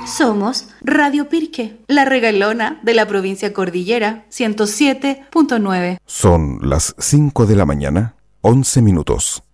Somos Radio Pirque, la regalona de la provincia Cordillera, 107.9. Son las 5 de la mañana, 11 minutos.